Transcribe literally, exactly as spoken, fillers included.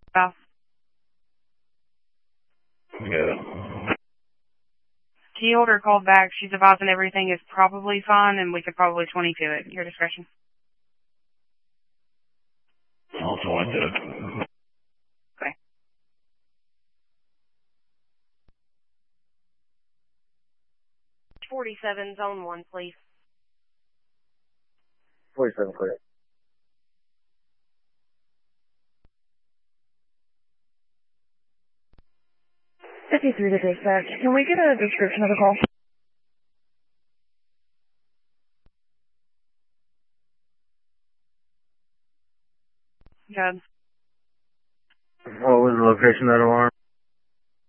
Well, Yeah. key holder called back. She's advising everything is probably fine, and we could probably twenty-two it. Your discretion. I'll twenty it. Okay. forty-seven, zone one, please. forty-seven, clear. fifty-three to dispatch. Can we get a description of the call? Good. What was the location of that alarm?